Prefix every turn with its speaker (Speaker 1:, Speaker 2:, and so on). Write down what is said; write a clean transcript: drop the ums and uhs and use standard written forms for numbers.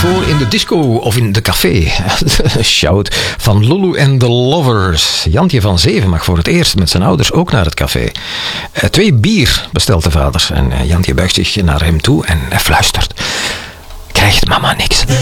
Speaker 1: voor in de disco of in de café. Shout van Lulu and the Lovers. Jantje van 7 mag voor het eerst met zijn ouders ook naar het café. 2 bier bestelt de vader. En Jantje buigt zich naar hem toe en fluistert. Krijgt mama niks?